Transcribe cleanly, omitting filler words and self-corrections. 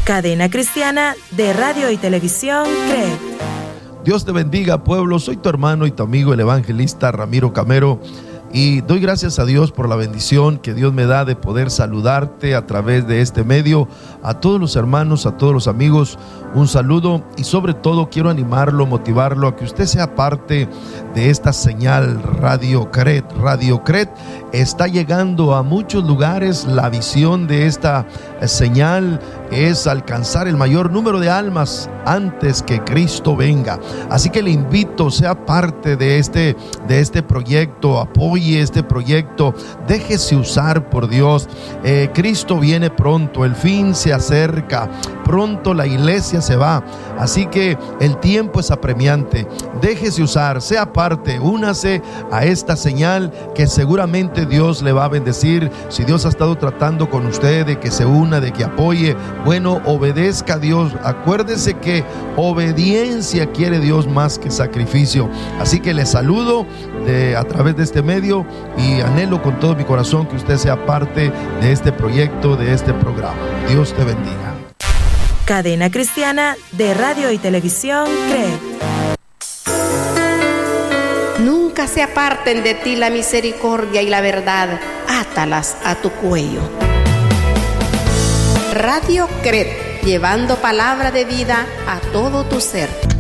Cadena Cristiana de Radio y Televisión CRED. Dios te bendiga, pueblo. Soy tu hermano y tu amigo, el evangelista Ramiro Camero, y doy gracias a Dios por la bendición que Dios me da de poder saludarte a través de este medio. A todos los hermanos, a todos los amigos, un saludo, y sobre todo quiero animarlo, motivarlo a que usted sea parte de esta señal Radio CRED. Radio CRED está llegando a muchos lugares. La visión de esta señal es alcanzar el mayor número de almas antes que Cristo venga. Así que le invito, sea parte de este proyecto, apoye este proyecto, déjese usar por Dios. Cristo viene pronto, el fin se acerca, pronto la iglesia se va, así que el tiempo es apremiante. Déjese usar, sea parte, únase a esta señal que seguramente Dios le va a bendecir. Si Dios ha estado tratando con usted de que se una, de que apoye, bueno, obedezca a Dios. Acuérdese que obediencia quiere Dios más que sacrificio. Así que le saludo a través de este medio y anhelo con todo mi corazón que usted sea parte de este proyecto, de este programa. Dios te bendiga. Cadena Cristiana de Radio y Televisión CRED. Nunca se aparten de ti la misericordia y la verdad, átalas a tu cuello. Radio CRED, llevando palabra de vida a todo tu ser.